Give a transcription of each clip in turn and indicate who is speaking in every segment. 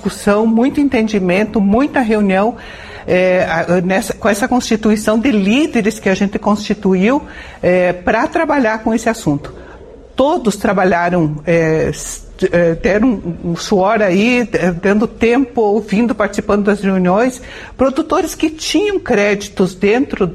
Speaker 1: discussão, muito entendimento, muita reunião, com essa constituição de líderes que a gente constituiu para trabalhar com esse assunto. Todos trabalharam, deram um suor aí, dando tempo, ouvindo, participando das reuniões, produtores que tinham créditos dentro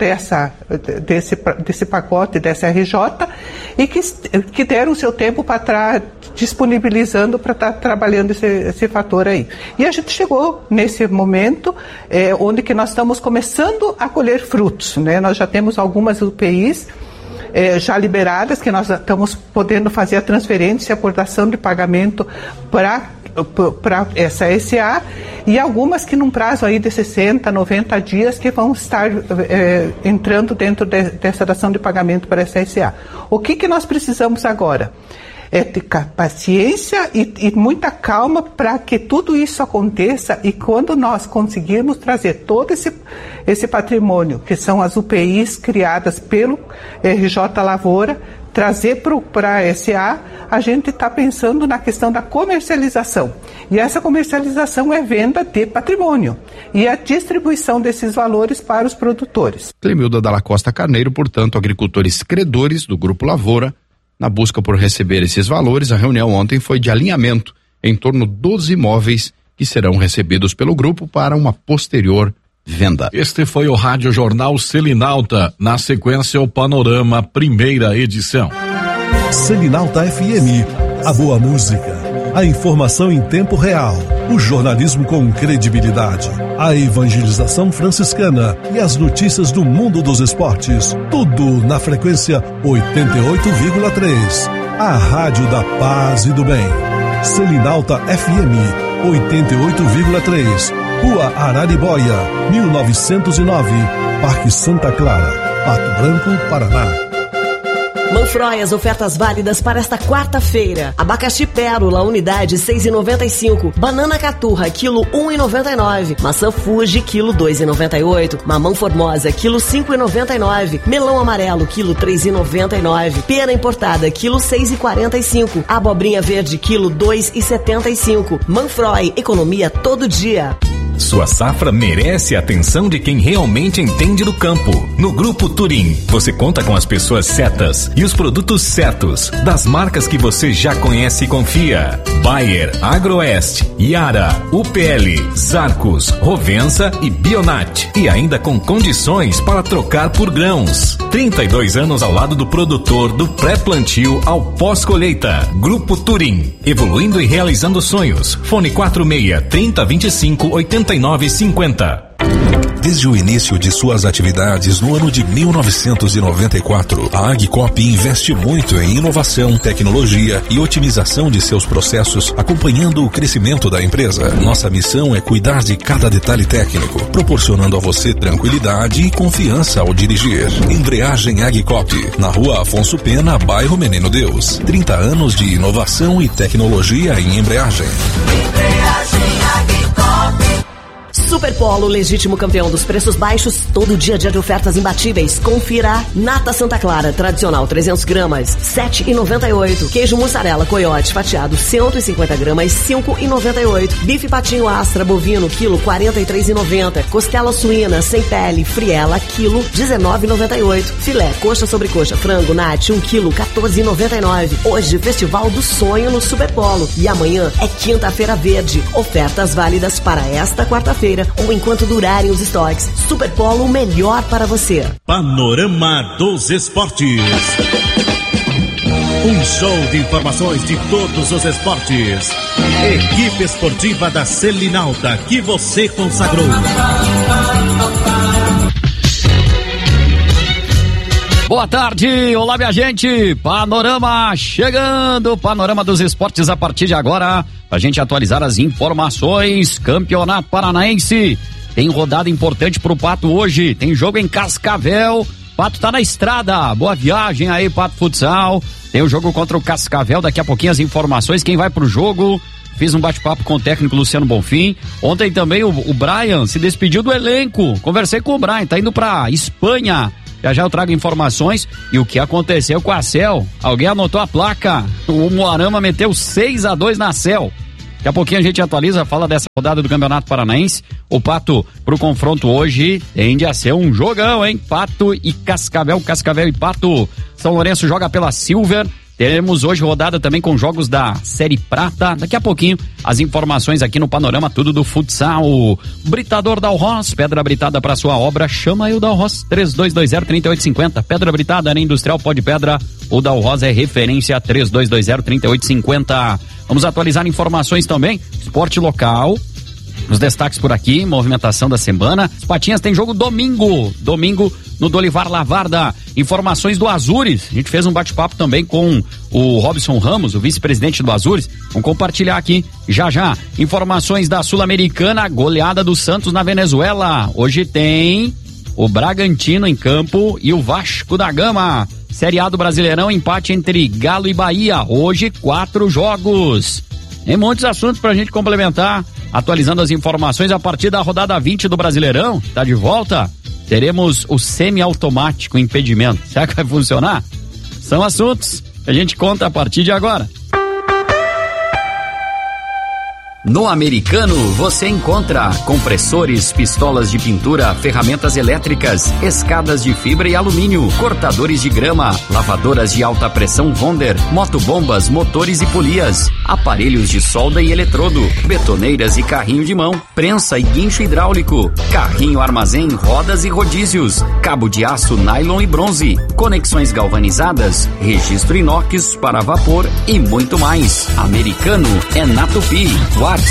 Speaker 1: desse pacote, dessa RJ, e que deram seu tempo para estar disponibilizando para estar trabalhando esse fator aí. E a gente chegou nesse momento onde que nós estamos começando a colher frutos, né? Nós já temos algumas UPIs já liberadas, que nós estamos podendo fazer a transferência, a aportação de pagamento para essa SA, e algumas que num prazo aí de 60, 90 dias que vão estar entrando dentro dessa dação de pagamento para essa SA. O que nós precisamos agora? Ter paciência e muita calma para que tudo isso aconteça, e quando nós conseguirmos trazer todo esse patrimônio, que são as UPIs criadas pelo RJ Lavoura, trazer para a SA, a gente está pensando na questão da comercialização. E essa comercialização é venda de patrimônio e a distribuição desses valores para os produtores.
Speaker 2: Clemilda Dalla Costa Carneiro, portanto, agricultores credores do Grupo Lavoura, na busca por receber esses valores. A reunião ontem foi de alinhamento em torno dos imóveis que serão recebidos pelo grupo para uma posterior venda.
Speaker 3: Este foi o Rádio Jornal Selinalta. Na sequência, o Panorama, primeira edição.
Speaker 4: Selinalta FM, a boa música, a informação em tempo real, o jornalismo com credibilidade, a evangelização franciscana e as notícias do mundo dos esportes. Tudo na frequência 88,3. A Rádio da Paz e do Bem. Selinalta FM 88,3. Rua Araribóia, 1909. Parque Santa Clara, Pato Branco, Paraná.
Speaker 5: Manfroy, as ofertas válidas para esta quarta-feira. Abacaxi Pérola, unidade 6,95. Banana Caturra, quilo 1,99. Maçã Fuji, quilo 2,98. Mamão Formosa, quilo 5,99. Melão amarelo, quilo 3,99. Pera importada, quilo 6,45. Abobrinha verde, quilo 2,75. Manfroy, economia todo dia.
Speaker 6: Sua safra merece a atenção de quem realmente entende do campo. No Grupo Turim, você conta com as pessoas certas e os produtos certos, das marcas que você já conhece e confia. Bayer, Agroeste, Yara, UPL, Zarcos, Rovensa e Bionat. E ainda com condições para trocar por grãos. 32 anos ao lado do produtor, do pré-plantio ao pós-colheita. Grupo Turim, evoluindo e realizando sonhos. Fone 46-3025-8950.
Speaker 4: Desde o início de suas atividades no ano de 1994, a Agcop investe muito em inovação, tecnologia e otimização de seus processos, acompanhando o crescimento da empresa. Nossa missão é cuidar de cada detalhe técnico, proporcionando a você tranquilidade e confiança ao dirigir. Embreagem Agcop, na Rua Afonso Pena, bairro Menino Deus. 30 anos de inovação e tecnologia em embreagem.
Speaker 5: Superpolo, legítimo campeão dos preços baixos, todo dia de ofertas imbatíveis. Confira. Nata Santa Clara, tradicional 300 gramas, 7,98. Queijo mussarela Coiote fatiado 150 gramas, 5,98. Bife patinho Astra bovino, quilo 43,90. Costela suína sem pele, friela, quilo 19,98. Filé, coxa sobre coxa, frango, nat, 1 quilo, 14,99. Hoje, Festival do Sonho no Superpolo. E amanhã é Quinta-feira Verde. Ofertas válidas para esta quarta-feira ou enquanto durarem os estoques. Superpolo, o melhor para você.
Speaker 3: Panorama dos Esportes. Um show de informações de todos os esportes. Equipe esportiva da Selinalta que você consagrou.
Speaker 7: Boa tarde, olá minha gente, Panorama chegando, Panorama dos Esportes a partir de agora, pra gente atualizar as informações. Campeonato Paranaense, tem rodada importante pro Pato hoje, tem jogo em Cascavel, Pato tá na estrada, boa viagem aí Pato Futsal, tem o jogo contra o Cascavel, daqui a pouquinho as informações, quem vai pro jogo. Fiz um bate-papo com o técnico Luciano Bonfim. Ontem também o Brian se despediu do elenco, conversei com o Brian, tá indo pra Espanha. Já eu trago informações e o que aconteceu com a Cel. Alguém anotou a placa. O Moarama meteu 6-2 na Cel. Daqui a pouquinho a gente atualiza, fala dessa rodada do Campeonato Paranaense. O Pato, pro confronto hoje, tende a ser um jogão, hein? Pato e Cascavel e Pato. São Lourenço joga pela Silver. Teremos hoje rodada também com jogos da Série Prata. Daqui a pouquinho, as informações aqui no Panorama, tudo do futsal. Britador Dalros, pedra britada para sua obra, chama aí o Dalros, 3220-3850. Pedra britada, área industrial, pó de pedra. O Dalros é referência, 3220-3850. Vamos atualizar informações também. Esporte local. Os destaques por aqui, movimentação da semana. Os Patinhas tem jogo domingo no Dolivar Lavarda. Informações do Azures. A gente fez um bate-papo também com o Robson Ramos, o vice-presidente do Azures. Vamos compartilhar aqui já. Informações da Sul-Americana, goleada do Santos na Venezuela. Hoje tem o Bragantino em campo e o Vasco da Gama. Série A do Brasileirão, empate entre Galo e Bahia. Hoje 4 jogos. Tem muitos assuntos pra gente complementar. Atualizando as informações a partir da rodada 20 do Brasileirão, tá de volta, teremos o semiautomático impedimento. Será que vai funcionar? São assuntos que a gente conta a partir de agora.
Speaker 6: No Americano você encontra compressores, pistolas de pintura, ferramentas elétricas, escadas de fibra e alumínio, cortadores de grama, lavadoras de alta pressão Wonder, motobombas, motores e polias, aparelhos de solda e eletrodo, betoneiras e carrinho de mão, prensa e guincho hidráulico, carrinho armazém, rodas e rodízios, cabo de aço, nylon e bronze, conexões galvanizadas, registro inox para vapor e muito mais. Americano é na Tupi. WhatsApp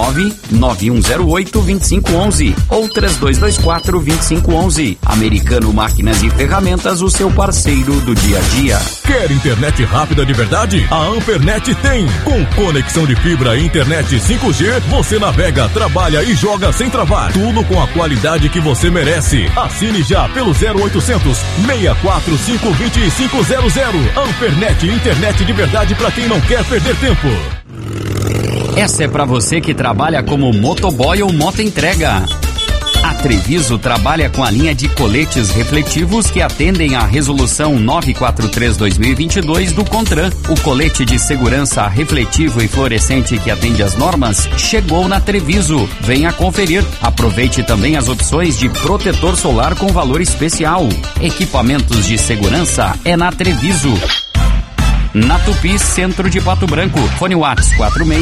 Speaker 6: 99108-2511 ou 3224-2511. Americano Máquinas e Ferramentas, o seu parceiro do dia a dia.
Speaker 4: Quer internet rápida de verdade? A Ampernet tem. Com conexão de fibra e internet 5G, você navega, trabalha e joga sem travar. Tudo com a qualidade que você merece. Assine já pelo 0800 645 2500. Ampernet, internet de verdade para quem não quer perder tempo.
Speaker 6: Essa é pra você que trabalha como motoboy ou motoentrega. A Treviso trabalha com a linha de coletes refletivos que atendem à resolução 943/2022 do CONTRAN. O colete de segurança refletivo e fluorescente que atende às normas chegou na Treviso. Venha conferir. Aproveite também as opções de protetor solar com valor especial. Equipamentos de segurança é na Treviso. Na Tupi, centro de Pato Branco. Fone WhatsApp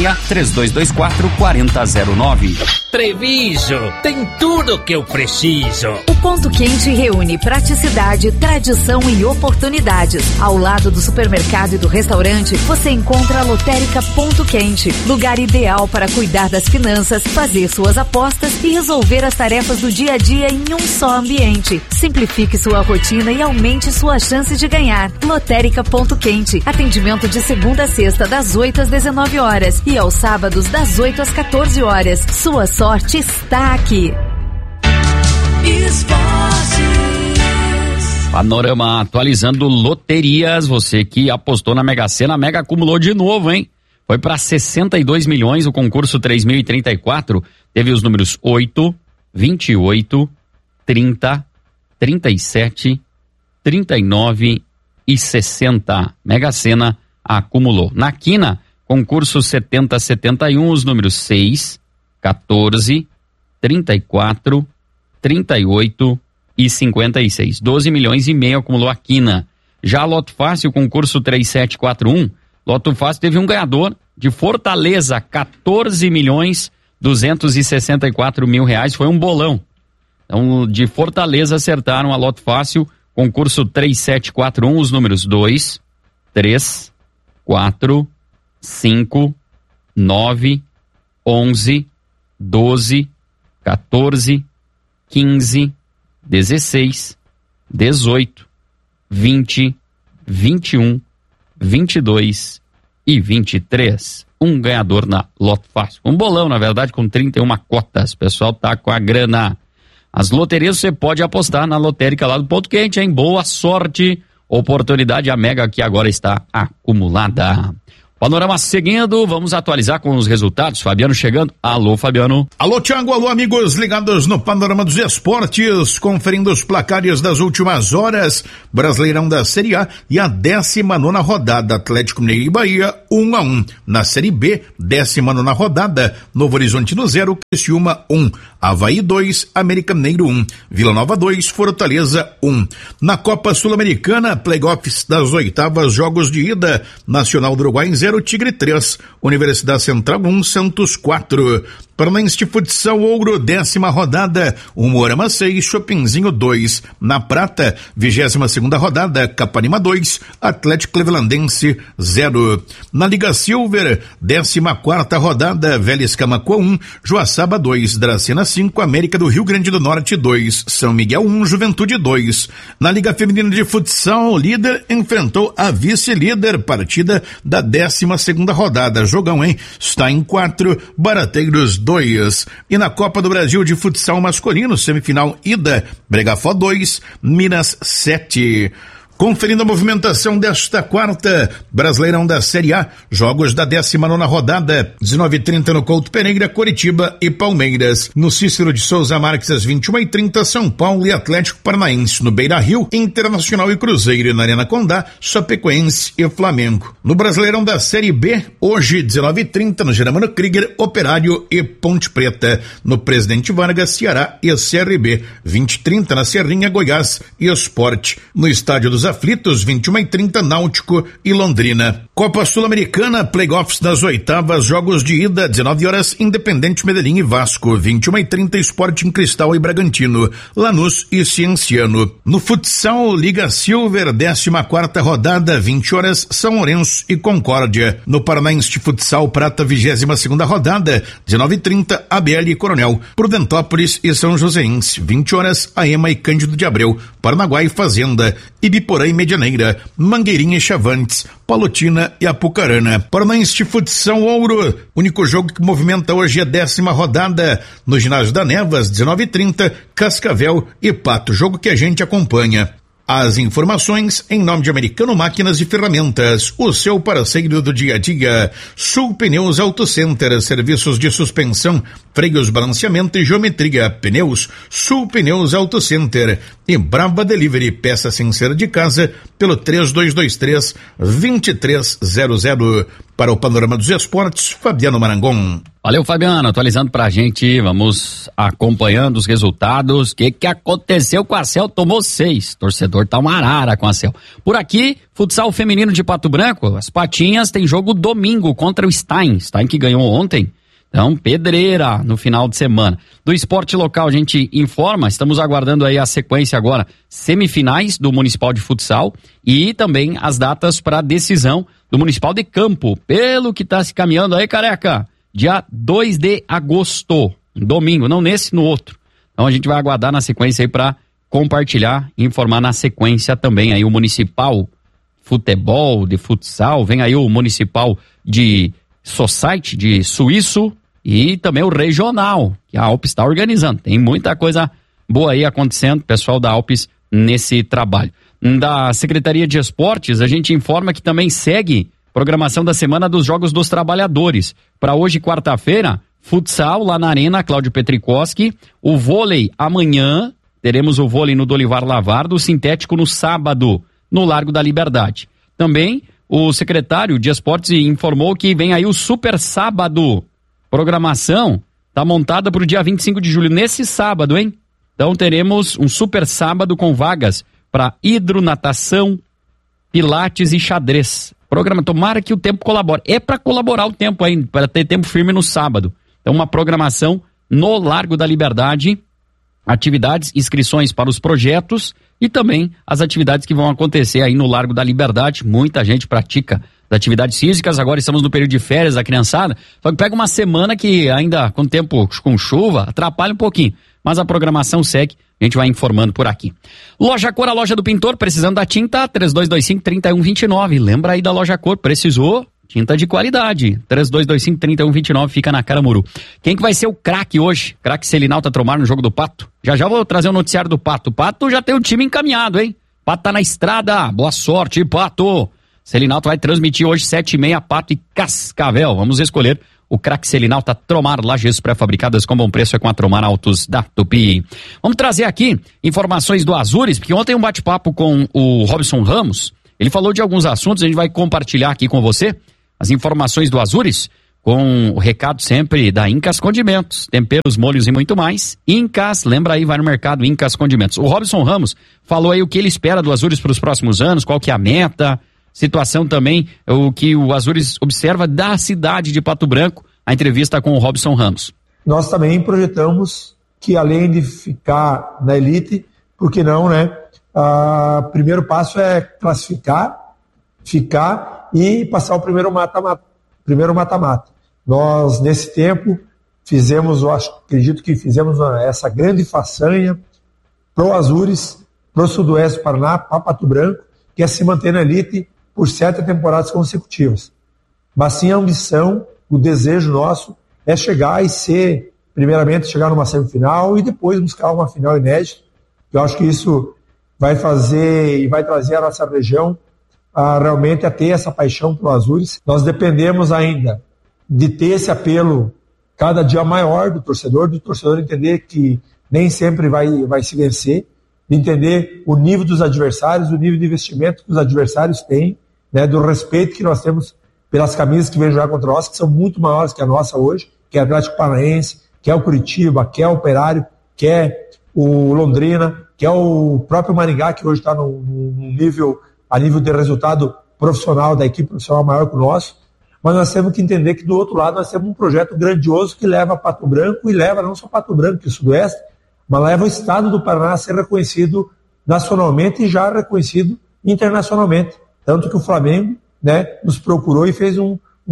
Speaker 6: 46-3224-4009.
Speaker 8: Treviso, tem tudo que eu preciso.
Speaker 9: O Ponto Quente reúne praticidade, tradição e oportunidades. Ao lado do supermercado e do restaurante, você encontra a Lotérica Ponto Quente, lugar ideal para cuidar das finanças, fazer suas apostas e resolver as tarefas do dia a dia em um só ambiente. Simplifique sua rotina e aumente sua chance de ganhar. Lotérica Ponto Quente, atendimento de segunda a sexta das 8 às 19 horas e aos sábados das 8 às 14 horas. Sua sorte está aqui.
Speaker 7: Panorama atualizando loterias. Você que apostou na Mega Sena, a Mega acumulou de novo, hein? Foi para 62 milhões o concurso 3034. Teve os números 8, 28, 30, 37, 39 e 60. Mega Sena acumulou. Na quina, concurso 7071, os números 6, 14, 34, 38 e 56. 12 milhões e meio acumulou a quina. Já a Loto Fácil, concurso 3741, Loto Fácil teve um ganhador de Fortaleza, 14 milhões 264 mil reais, foi um bolão. Então, de Fortaleza acertaram a Loto Fácil, concurso 3741, os números 2, 3, 4, 5, 9, 11, 12, 14, 15, 16, 18, 20, 21, 22 e 23. Um ganhador na Loto Fácil. Um bolão, na verdade, com 31 cotas. O pessoal tá com a grana. As loterias você pode apostar na lotérica lá do Ponto Quente, hein? Boa sorte, oportunidade, a Mega que agora está acumulada. Panorama seguindo, vamos atualizar com os resultados. Fabiano chegando. Alô, Fabiano.
Speaker 10: Alô, Thiago. Alô, amigos ligados no Panorama dos Esportes, conferindo os placares das últimas horas. Brasileirão da Série A e a 19ª rodada. Atlético Mineiro e Bahia, 1-1. Na Série B, 19ª rodada. Novo Horizonte no 0, Criciúma 1. Avaí 2, América Mineiro 1. Vila Nova 2, Fortaleza 1. Na Copa Sul-Americana, playoffs das oitavas, jogos de ida. Nacional do Uruguai 0, Tigre 3, Universidade Central 1, Santos 4. Paranaense de Futsal Ouro, 10ª rodada, Umuarama 6, Chopinzinho 2. Na Prata, 22ª rodada, Capanema 2, Atlético Clevelandense 0. Na Liga Silver, 14ª rodada, Vélez Camaquã 1, Joaçaba 2, Dracena 5, América do Rio Grande do Norte 2, São Miguel 1, Juventude 2. Na Liga Feminina de Futsal, o líder enfrentou a vice-líder, partida da 12ª rodada. Jogão, hein? Está em 4, Barateiros 2. E na Copa do Brasil de Futsal Masculino, semifinal ida, Bregafó 2, Minas 7. Conferindo a movimentação desta quarta, Brasileirão da Série A, jogos da 19ª rodada, 19h30 no Couto Pereira, Coritiba e Palmeiras. No Cícero de Souza Marques, às 21h30, São Paulo e Atlético Paranaense. No Beira-Rio, Internacional e Cruzeiro. E na Arena Condá, Chapecoense e Flamengo. No Brasileirão da Série B, hoje, 19h30, no Germano Krieger, Operário e Ponte Preta. No Presidente Vargas, Ceará e CRB. 20h30, na Serrinha, Goiás e Sport. No Estádio dos Aflitos, 21h30, Náutico e Londrina. Copa Sul-Americana, playoffs das oitavas, jogos de ida, 19 horas, Independente Medellín e Vasco, 21h30, Sporting Cristal e Bragantino, Lanús e Cienciano. No futsal, Liga Silver, 14ª rodada, 20 horas, São Lourenço e Concórdia. No Paranaense de Futsal Prata, 22ª rodada, 19h30, ABL e Coronel, Prudentópolis e São Joséense, 20 horas, AEMA e Cândido de Abreu, Paranaguá e Fazenda, Ibiporã e Medianeira, Mangueirinha e Chavantes, Palotina e Apucarana. Paranaense de Futsal Ouro, único jogo que movimenta hoje a 10ª rodada, no Ginásio da Nevas, 19h30, Cascavel e Pato, jogo que a gente acompanha. As informações em nome de Americano Máquinas e Ferramentas, o seu parceiro do dia a dia. Sul Pneus Auto Center, serviços de suspensão, freios, balanceamento e geometria. Pneus, Sul Pneus Auto Center. E Brava Delivery, peça sem ser de casa, pelo 3223-2300. Para o Panorama dos Esportes, Fabiano Marangon.
Speaker 7: Valeu, Fabiano, atualizando pra gente, vamos acompanhando os resultados. O que aconteceu com a Cel? Tomou 6, torcedor tá uma arara com a Cel. Por aqui, futsal feminino de Pato Branco, as Patinhas tem jogo domingo contra o Stein que ganhou ontem. Então, pedreira no final de semana. Do esporte local a gente informa, estamos aguardando aí a sequência agora, semifinais do Municipal de Futsal e também as datas para decisão do Municipal de Campo. Pelo que tá se caminhando aí, careca, dia 2 de agosto, domingo, não nesse, no outro. Então a gente vai aguardar na sequência aí para compartilhar e informar na sequência também aí o Municipal Futebol de Futsal, vem aí o Municipal de Society de Suíço, e também o regional, que a Alpes está organizando. Tem muita coisa boa aí acontecendo, pessoal da Alpes, nesse trabalho. Da Secretaria de Esportes, a gente informa que também segue programação da Semana dos Jogos dos Trabalhadores. Para hoje, quarta-feira, futsal lá na Arena Cláudio Petrikowski, o vôlei amanhã, teremos o vôlei no Dolivar Lavardo, o sintético no sábado, no Largo da Liberdade. Também o secretário de Esportes informou que vem aí o Super Sábado. Programação está montada para o dia 25 de julho, nesse sábado, hein? Então teremos um super sábado com vagas para hidronatação, pilates e xadrez. Programa, tomara que o tempo colabore. É para colaborar o tempo aí, para ter tempo firme no sábado. Então uma programação no Largo da Liberdade, atividades, inscrições para os projetos e também as atividades que vão acontecer aí no Largo da Liberdade. Muita gente pratica atividades físicas, agora estamos no período de férias da criançada, só que pega uma semana que ainda com tempo com chuva, atrapalha um pouquinho, mas a programação segue, a gente vai informando por aqui. Loja Cor, a loja do pintor, precisando da tinta, 3225-3129, lembra aí da Loja Cor, precisou, tinta de qualidade, 3225-3129, fica na Caramuru. Quem que vai ser o craque hoje? Craque Selinalta Tromar no jogo do Pato? Já vou trazer o noticiário do Pato. O Pato já tem o time encaminhado, hein? Pato tá na estrada, boa sorte, Pato! Selinalta vai transmitir hoje 7h30 Pato e Cascavel. Vamos escolher o craque Selinalta Tromar, lajes pré-fabricadas com bom preço é com a Tromar Autos da Tupi. Vamos trazer aqui informações do Azures, porque ontem um bate-papo com o Robson Ramos, ele falou de alguns assuntos, a gente vai compartilhar aqui com você as informações do Azures, com o recado sempre da Incas Condimentos, temperos, molhos e muito mais. Incas, lembra aí, vai no mercado Incas Condimentos. O Robson Ramos falou aí o que ele espera do Azures para os próximos anos, qual que é a meta, situação também, o que o Azures observa da cidade de Pato Branco, a entrevista com o Robson Ramos.
Speaker 11: Nós também projetamos que além de ficar na elite, por que não, né? Primeiro passo é classificar, ficar e passar o primeiro mata-mata. Nós, nesse tempo, acredito que fizemos essa grande façanha pro Azures, pro Sudoeste do Paraná, para Pato Branco, que é se manter na elite por 7 temporadas consecutivas. Mas sim a ambição, o desejo nosso é chegar primeiramente chegar numa semifinal e depois buscar uma final inédita. Eu acho que isso vai fazer e vai trazer a nossa região realmente a ter essa paixão pro Azures. Nós dependemos ainda de ter esse apelo cada dia maior do torcedor entender que nem sempre vai se vencer, de entender o nível dos adversários, o nível de investimento que os adversários têm, né, do respeito que nós temos pelas camisas que vêm jogar contra nós, que são muito maiores que a nossa hoje, que é o Atlético Paranaense, que é o Curitiba, que é o Operário, que é o Londrina, que é o próprio Maringá, que hoje está a nível de resultado profissional, da equipe profissional maior que o nosso. Mas nós temos que entender que do outro lado nós temos um projeto grandioso que leva Pato Branco e leva não só Pato Branco e o Sudoeste, mas leva o estado do Paraná a ser reconhecido nacionalmente e já reconhecido internacionalmente. Tanto que o Flamengo, né, nos procurou e fez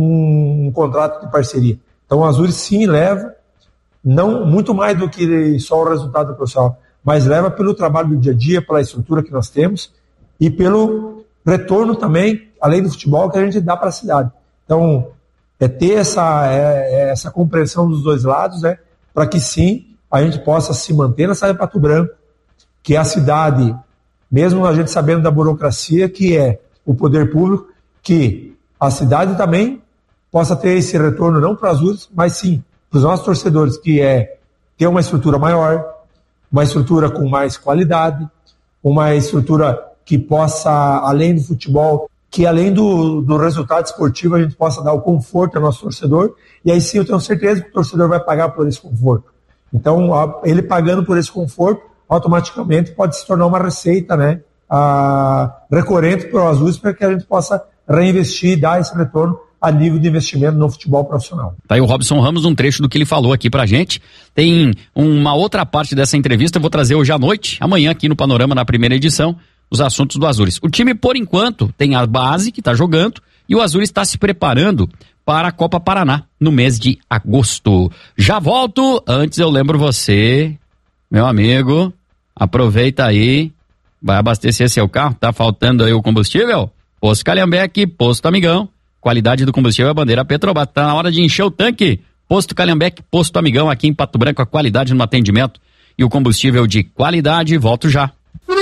Speaker 11: um contrato de parceria. Então o Azures sim leva, não muito mais do que só o resultado profissional, mas leva pelo trabalho do dia a dia, pela estrutura que nós temos e pelo retorno também, além do futebol, que a gente dá para a cidade. Então, é ter essa compreensão dos dois lados, né, para que sim, a gente possa se manter na cidade de Pato Branco, que é a cidade, mesmo a gente sabendo da burocracia, que é o poder público, que a cidade também possa ter esse retorno não para os Azures, mas sim para os nossos torcedores, que é ter uma estrutura maior, uma estrutura com mais qualidade, uma estrutura que possa, além do futebol, que além do resultado esportivo, a gente possa dar o conforto ao nosso torcedor, e aí sim eu tenho certeza que o torcedor vai pagar por esse conforto. Então, ele pagando por esse conforto, automaticamente pode se tornar uma receita, né, recorrente para o Azures, para que a gente possa reinvestir e dar esse retorno a nível de investimento no futebol profissional.
Speaker 7: Tá aí o Robson Ramos, um trecho do que ele falou aqui pra gente. Tem uma outra parte dessa entrevista, eu vou trazer hoje à noite, amanhã aqui no Panorama, na primeira edição, os assuntos do Azures. O time, por enquanto, tem a base que está jogando e o Azures está se preparando para a Copa Paraná no mês de agosto. Já volto, antes eu lembro você, meu amigo, aproveita aí, vai abastecer seu carro, tá faltando aí o combustível? Posto Calhambeque, Posto Amigão, qualidade do combustível é a bandeira Petrobras, tá na hora de encher o tanque. Posto Calhambeque, Posto Amigão, aqui em Pato Branco, a qualidade no atendimento e o combustível de qualidade. Volto já.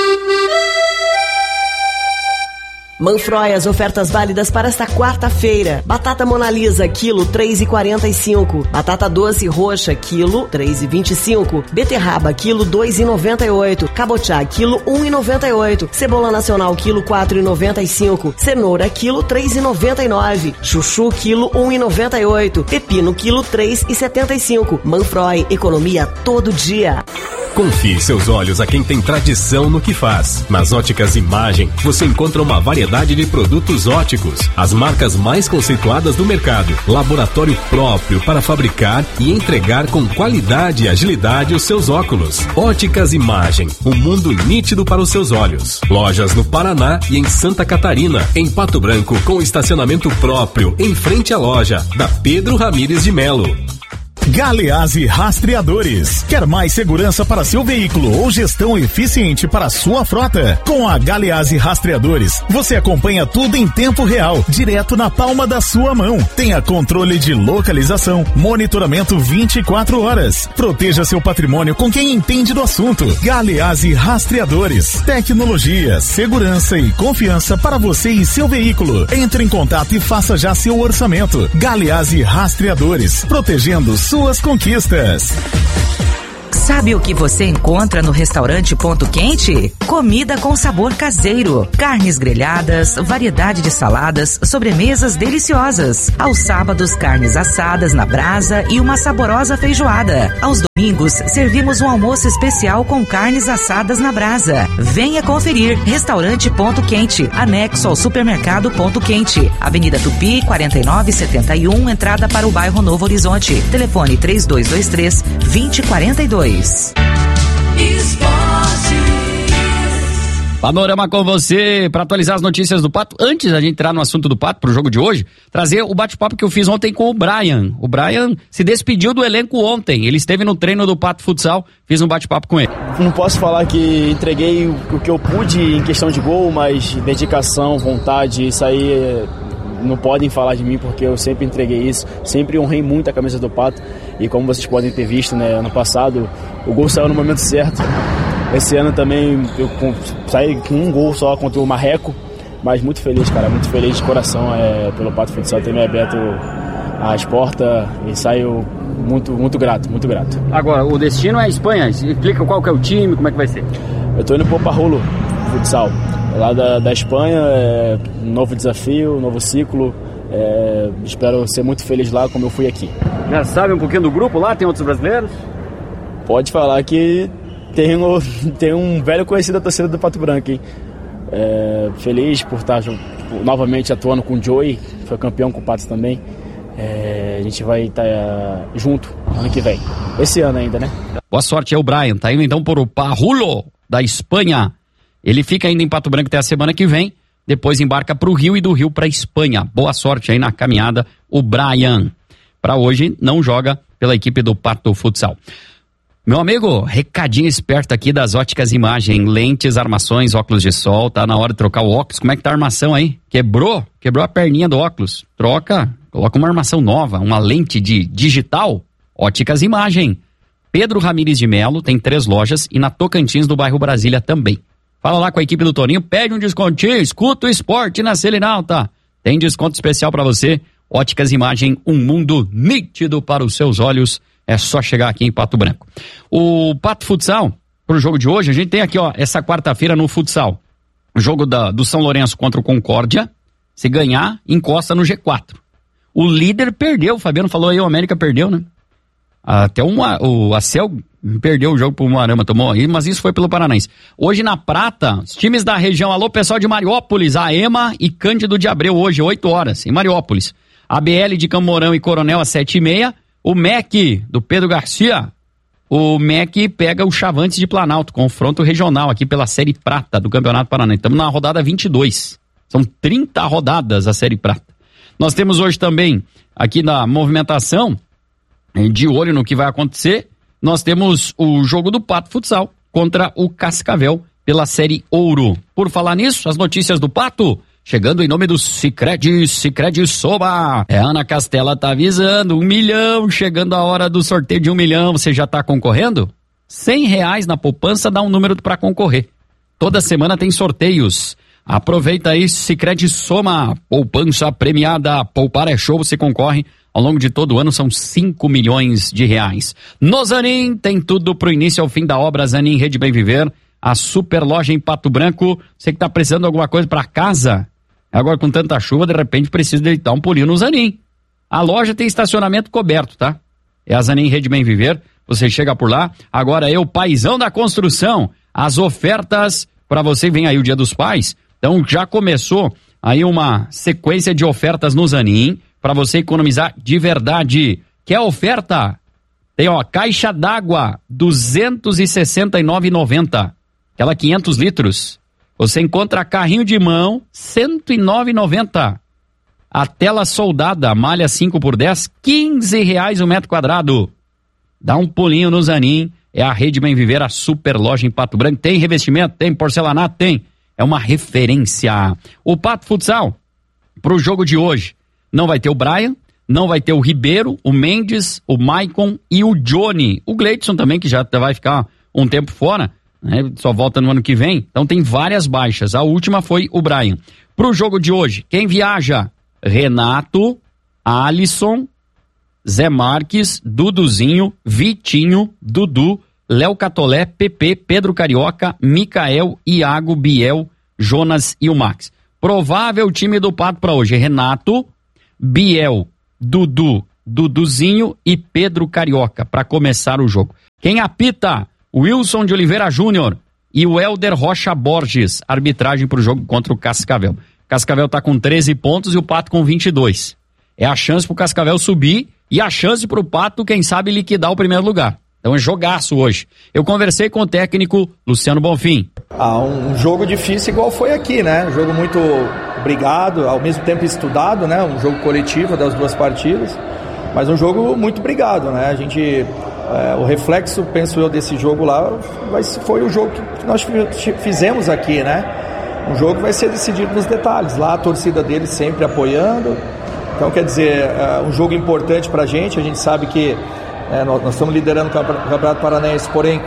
Speaker 5: Manfroy, as ofertas válidas para esta quarta-feira. Batata Mona Lisa, quilo 3,45. Batata doce roxa, quilo 3,25. Beterraba, quilo 2,98. Cabotiá, quilo 1,98. Cebola nacional, quilo 4,95. Cenoura, quilo 3,99. Chuchu, quilo 1,98. Pepino, quilo 3,75. Manfroy, economia todo dia.
Speaker 6: Confie seus olhos a quem tem tradição no que faz. Nas Óticas Imagem, você encontra uma variedade de produtos óticos, as marcas mais conceituadas do mercado, laboratório próprio para fabricar e entregar com qualidade e agilidade os seus óculos. Óticas Imagem, um mundo nítido para os seus olhos. Lojas no Paraná e em Santa Catarina, em Pato Branco, com estacionamento próprio, em frente à loja, da Pedro Ramires de Melo.
Speaker 12: Galeazzi Rastreadores. Quer mais segurança para seu veículo ou gestão eficiente para sua frota? Com a Galeazzi Rastreadores, você acompanha tudo em tempo real, direto na palma da sua mão. Tenha controle de localização, monitoramento 24 horas. Proteja seu patrimônio com quem entende do assunto. Galeazzi Rastreadores. Tecnologia, segurança e confiança para você e seu veículo. Entre em contato e faça já seu orçamento. Galeazzi Rastreadores, protegendo suas conquistas.
Speaker 13: Sabe o que você encontra no restaurante Ponto Quente? Comida com sabor caseiro, carnes grelhadas, variedade de saladas, sobremesas deliciosas. Aos sábados, carnes assadas na brasa e uma saborosa feijoada. Aos domingos, servimos um almoço especial com carnes assadas na brasa. Venha conferir. Restaurante Ponto Quente, anexo ao supermercado Ponto Quente. Avenida Tupi, 4971, entrada para o bairro Novo Horizonte. Telefone 3223-2042.
Speaker 7: Panorama com você para atualizar as notícias do Pato. Antes da gente entrar no assunto do Pato pro jogo de hoje, trazer o bate-papo que eu fiz ontem com o Brian. O Brian se despediu do elenco ontem. Ele esteve no treino do Pato Futsal, fiz um bate-papo com ele.
Speaker 14: Não posso falar que entreguei o que eu pude em questão de gol, mas dedicação, vontade, isso aí não podem falar de mim porque eu sempre entreguei isso, sempre honrei muito a camisa do Pato e como vocês podem ter visto, né, ano passado o gol saiu no momento certo. Esse ano também eu saí com um gol só contra o Marreco, mas muito feliz, cara, muito feliz de coração pelo Pato Futsal ter me aberto as portas e saio muito grato, muito grato.
Speaker 7: Agora, o destino é a Espanha, explica qual que é o time, como é que vai ser?
Speaker 14: Eu tô indo pro Parrulo Futsal, lá da Espanha, novo desafio, novo ciclo, espero ser muito feliz lá como eu fui aqui.
Speaker 7: Já sabe um pouquinho do grupo lá, tem outros brasileiros?
Speaker 14: Pode falar que tem um velho conhecido da torcida do Pato Branco, hein? Feliz por estar novamente atuando com o Joey, foi campeão com o Pato também. A gente vai estar junto ano que vem, esse ano ainda, né?
Speaker 7: Boa sorte, é o Brian, tá indo então por o Parrulo da Espanha. Ele fica ainda em Pato Branco até a semana que vem, depois embarca para o Rio e do Rio para Espanha. Boa sorte aí na caminhada, o Brian. Para hoje não joga pela equipe do Pato Futsal. Meu amigo, recadinho esperto aqui das Óticas Imagem, lentes, armações, óculos de sol, tá na hora de trocar o óculos. Como é que tá a armação aí? Quebrou a perninha do óculos. Troca, coloca uma armação nova, uma lente de digital. Óticas Imagem. Pedro Ramires de Melo tem 3 lojas e na Tocantins do bairro Brasília também. Fala lá com a equipe do Toninho, pede um descontinho, escuta o esporte na Selinalta. Tem desconto especial para você. Óticas Imagem, um mundo nítido para os seus olhos. É só chegar aqui em Pato Branco. O Pato Futsal, pro jogo de hoje, a gente tem aqui, ó, essa quarta-feira no futsal. O jogo do São Lourenço contra o Concórdia. Se ganhar, encosta no G4. O líder perdeu, o Fabiano falou aí, o América perdeu, né? Até o Acel perdeu o jogo pro Moarama, tomou aí, mas isso foi pelo Paranaense. Hoje na Prata, os times da região, alô pessoal de Mariópolis, a EMA e Cândido de Abreu, hoje, 8 horas, em Mariópolis. A BL de Camorão e Coronel às 7h30. O MEC do Pedro Garcia, o MEC pega o Chavantes de Planalto, confronto regional aqui pela Série Prata do Campeonato Paranaense. Estamos na rodada 22, são 30 rodadas a Série Prata. Nós temos hoje também, aqui na movimentação, de olho no que vai acontecer, nós temos o jogo do Pato Futsal contra o Cascavel pela Série Ouro. Por falar nisso, as notícias do Pato... Chegando em nome do Sicredi Soba. A Ana Castela tá avisando, 1 milhão, chegando a hora do sorteio de 1 milhão. Você já tá concorrendo? R$100 na poupança dá um número para concorrer. Toda semana tem sorteios. Aproveita aí, Sicredi Soma, poupança premiada. Poupar é show, você concorre. Ao longo de todo o ano são 5 milhões de reais. No Zanin tem tudo pro início ao fim da obra. Zanin Rede Bem Viver, a super loja em Pato Branco. Você que tá precisando de alguma coisa para casa... Agora, com tanta chuva, de repente, precisa deitar um pulinho no Zanin. A loja tem estacionamento coberto, tá? É a Zanin Rede Bem Viver. Você chega por lá. Agora é o Paizão da Construção. As ofertas para você, vem aí o Dia dos Pais. Então, já começou aí uma sequência de ofertas no Zanin para você economizar de verdade. Quer oferta? Tem, ó, caixa d'água, R$ 269,90. Aquela 500 litros. Você encontra carrinho de mão, R$ 109,90. A tela soldada, malha 5x10, R$ 15 o metro quadrado. dá um pulinho no Zanin. É a Rede Bem Viver, a super loja em Pato Branco. Tem revestimento, tem porcelanato, tem. É uma referência. O Pato Futsal, pro jogo de hoje, não vai ter o Brian, não vai ter o Ribeiro, o Mendes, o Maicon e o Johnny. O Gleidson também, que já vai ficar um tempo fora, né? Só volta no ano que vem. Então tem várias baixas. A última foi o Brian. Pro jogo de hoje, quem viaja? Renato, Alisson, Zé Marques, Duduzinho, Vitinho, Dudu, Léo Catolé, Pepe, Pedro Carioca, Micael, Iago, Biel, Jonas e o Max. Provável time do Pato para hoje: Renato, Biel, Dudu, Duduzinho e Pedro Carioca para começar o jogo. Quem apita? Wilson de Oliveira Júnior e o Helder Rocha Borges. Arbitragem para o jogo contra o Cascavel. Cascavel tá com 13 pontos e o Pato com 22. É a chance pro Cascavel subir e a chance pro Pato, quem sabe, liquidar o primeiro lugar. Então é jogaço hoje. Eu conversei com o técnico Luciano Bonfim.
Speaker 15: Um jogo difícil igual foi aqui, né? Um jogo muito brigado, ao mesmo tempo estudado, né? Um jogo coletivo das duas partidas, mas um jogo muito brigado, né? A gente, o reflexo, penso eu, desse jogo lá foi o jogo que nós fizemos aqui, né? Um jogo que vai ser decidido nos detalhes. Lá a torcida deles sempre apoiando. Então, quer dizer, um jogo importante pra gente. A gente sabe que nós estamos liderando o Campeonato Paranaense, porém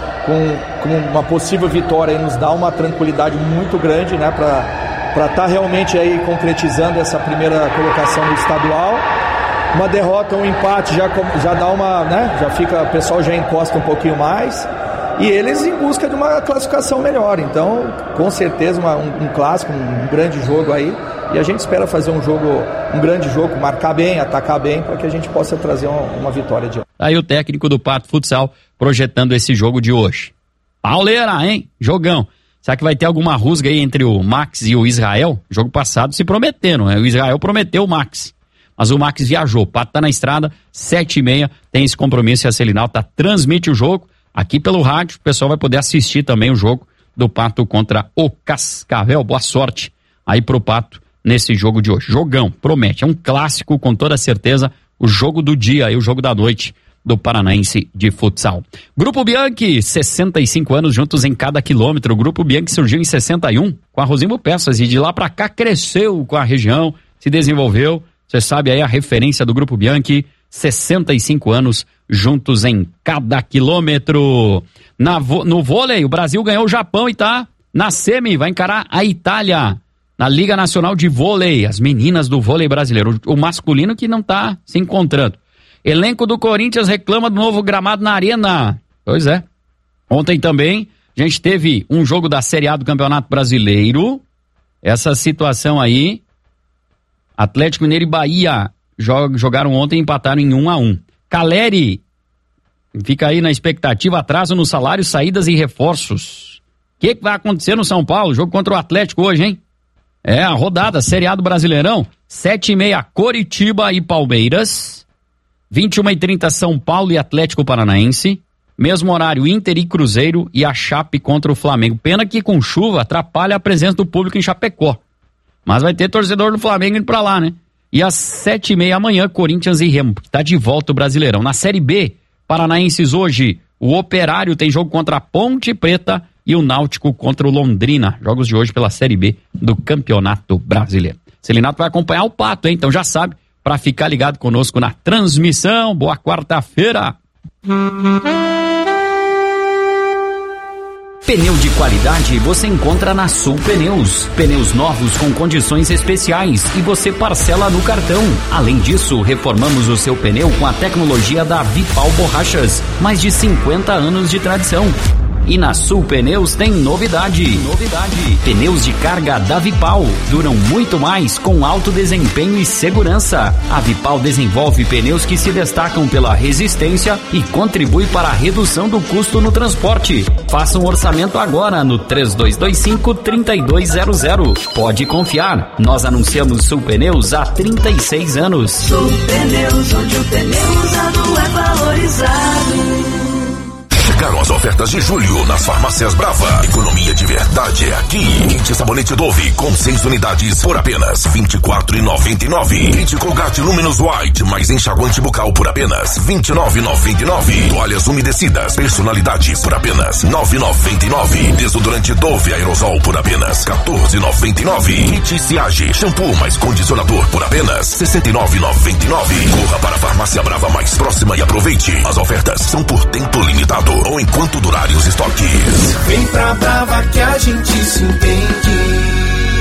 Speaker 15: com uma possível vitória aí nos dá uma tranquilidade muito grande, né, para estar realmente aí concretizando essa primeira colocação no estadual. Uma derrota, um empate já dá uma, né, já fica, o pessoal já encosta um pouquinho mais, e eles em busca de uma classificação melhor. Então, com certeza um clássico, um grande jogo aí, e a gente espera fazer um grande jogo, marcar bem, atacar bem, para que a gente possa trazer uma vitória de hoje.
Speaker 7: Aí o técnico do Pato Futsal projetando esse jogo de hoje. Pauleira, hein? Jogão. Será que vai ter alguma rusga aí entre o Max e o Israel? Jogo passado se prometeram, né? O Israel prometeu o Max, mas o Max viajou. O Pato tá na estrada, 7h30, tem esse compromisso e a Selinal transmite o jogo aqui pelo rádio. O pessoal vai poder assistir também o jogo do Pato contra o Cascavel. Boa sorte aí pro Pato nesse jogo de hoje. Jogão, promete. É um clássico, com toda certeza, o jogo do dia e o jogo da noite do Paranaense de futsal. Grupo Bianchi, 65 anos juntos em cada quilômetro. O Grupo Bianchi surgiu em 61 com a Rosimbo Peças e de lá pra cá cresceu com a região, se desenvolveu. Você sabe aí a referência do Grupo Bianchi, 65 anos juntos em cada quilômetro. No vôlei, o Brasil ganhou o Japão e tá na semi, vai encarar a Itália na Liga Nacional de Vôlei. As meninas do vôlei brasileiro, o masculino que não tá se encontrando. Elenco do Corinthians reclama do novo gramado na Arena. Pois é. Ontem também a gente teve um jogo da Série A do Campeonato Brasileiro. Essa situação aí, Atlético Mineiro e Bahia jogaram ontem e empataram em 1-1. Caleri fica aí na expectativa, atraso no salário, saídas e reforços. O que vai acontecer no São Paulo? Jogo contra o Atlético hoje, hein? É a rodada Série A do Brasileirão. 7h30, Coritiba e Palmeiras. 21h30, São Paulo e Atlético Paranaense. Mesmo horário, Inter e Cruzeiro e a Chape contra o Flamengo. Pena que com chuva atrapalha a presença do público em Chapecó. Mas vai ter torcedor do Flamengo indo pra lá, né? E às 7h30 amanhã, Corinthians e Remo, que tá de volta o Brasileirão. Na Série B, Paranaenses hoje, o Operário tem jogo contra a Ponte Preta e o Náutico contra o Londrina. Jogos de hoje pela Série B do Campeonato Brasileiro. Celinato vai acompanhar o Pato, hein? Então já sabe, para ficar ligado conosco na transmissão. Boa quarta-feira!
Speaker 6: Pneu de qualidade você encontra na Sul Pneus. Pneus novos com condições especiais e você parcela no cartão. Além disso, reformamos o seu pneu com a tecnologia da Vipal Borrachas. Mais de 50 anos de tradição. E na Sul Pneus tem novidade. Pneus de carga da Vipal duram muito mais com alto desempenho e segurança. A Vipal desenvolve pneus que se destacam pela resistência e contribui para a redução do custo no transporte. Faça um orçamento agora no 3225-3200. Pode confiar, nós anunciamos Sul Pneus há 36 anos.
Speaker 16: Sul Pneus, onde o pneu usado é valorizado.
Speaker 4: Chegaram as ofertas ofertas de julho nas farmácias Brava. Economia de verdade é aqui. Kit sabonete Dove com 6 unidades por apenas R$24,99. Kit Colgate Luminous White mais enxaguante bucal por apenas R$29,99. Toalhas umedecidas personalidade por apenas R$9,99. Desodorante Dove Aerosol por apenas R$14,99. Kit Siage shampoo mais condicionador por apenas R$69,99. Corra para a farmácia Brava mais próxima e aproveite. As ofertas são por tempo limitado ou enquanto durarem os estoques.
Speaker 16: Vem pra Brava que a gente se entende.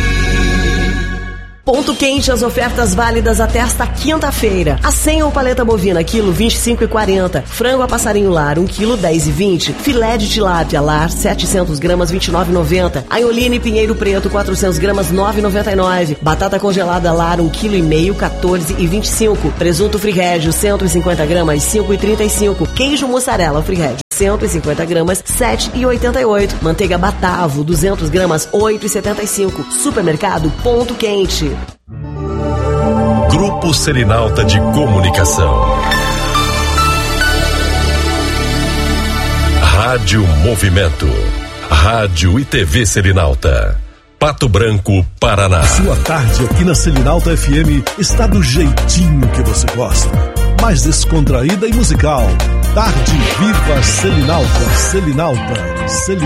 Speaker 5: Ponto Quente, as ofertas válidas até esta quinta-feira. A senha ou paleta bovina, quilo 25,40. Frango a passarinho lar, 1 quilo 10,20. Filé de tilápia lar, 700 gramas, 29,90. Aioline Pinheiro Preto, 400 gramas, 9,99. Batata congelada lar, 1 quilo e meio, 14,25. Presunto Frigeggio, 150 gramas, 5,35. Queijo mussarela Frigeggio, 150 gramas, 7,88. Manteiga Batavo, 200 gramas, 8,75. Supermercado Ponto Quente.
Speaker 17: Grupo Selinalta de Comunicação. Rádio Movimento. Rádio e TV Selinalta. Pato Branco, Paraná.
Speaker 18: Sua tarde aqui na Selinalta FM está do jeitinho que você gosta. Mais descontraída e musical. Tarde Viva Selinalta. Selinalta.